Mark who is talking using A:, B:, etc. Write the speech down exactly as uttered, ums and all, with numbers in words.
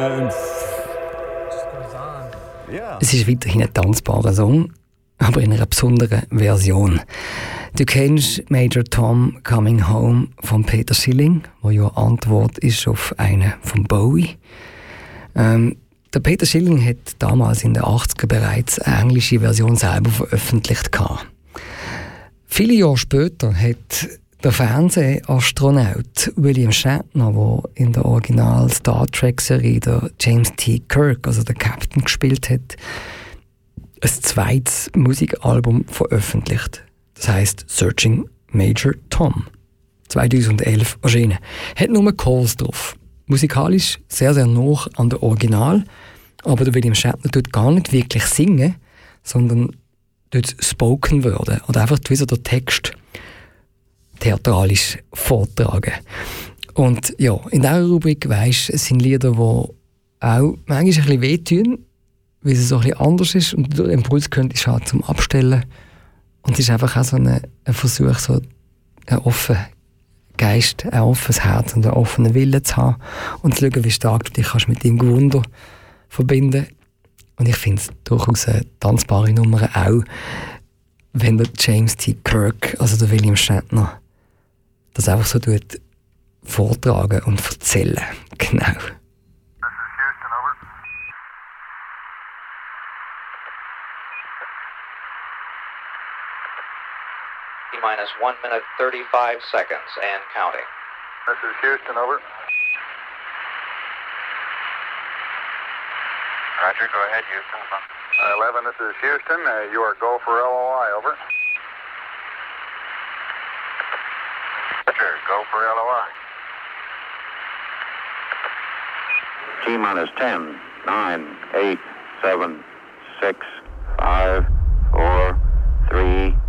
A: Es ist weiterhin ein tanzbarer Song, aber in einer besonderen Version. Du kennst Major Tom Coming Home von Peter Schilling, wo ja Antwort ist auf einen von Bowie. Ähm, der Peter Schilling hat damals in den achtziger bereits eine englische Version selber veröffentlicht gehabt. Viele Jahre später hat der Fernsehastronaut William Shatner, der in der Original Star Trek-Serie der James T. Kirk, also der Captain, gespielt hat, ein zweites Musikalbum veröffentlicht. Das heisst Searching Major Tom. zweitausendelf erschienen. Hat nur Calls drauf. Musikalisch sehr, sehr nah an der Original, aber der William Shatner tut gar nicht wirklich singen, sondern dort spoken werden oder einfach wie so der Text theatralisch vortragen. Und ja, in dieser Rubrik, weisst, es sind Lieder, die auch manchmal ein bisschen wehtun, weil es so ein bisschen anders ist und der Impuls könnte ist halt zum Abstellen. Und es ist einfach auch so ein, ein Versuch, so einen offenen Geist, ein offenes Herz und einen offenen Willen zu haben und zu schauen, wie stark du dich kannst mit dem Wunder verbinden. Und ich finde es durchaus eine tanzbare Nummer auch, wenn der James T. Kirk, also der William Shatner, das einfach so tut, vortragen und erzählen. Genau.
B: Minus one minute thirty-five seconds and counting.
C: This is Houston, over.
B: Roger, go ahead, Houston.
C: Uh, eleven, this is Houston. Uh, you are go for L O I, over.
B: Roger, go for L O I.
D: T minus ten, nine, eight, seven, six, five, four, three,